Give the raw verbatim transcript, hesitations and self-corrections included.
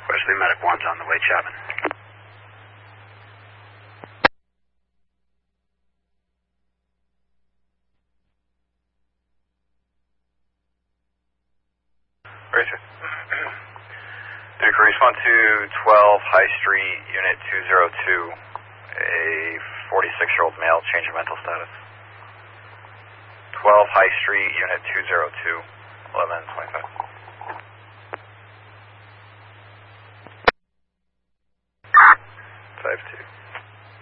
Wesley Medic one's on the way, Chapman. Racer. Duke, respond to twelve High Street, Unit two zero two, a forty-six-year-old male, change of mental status. twelve High Street, Unit two zero two, eleven twenty-five. five two.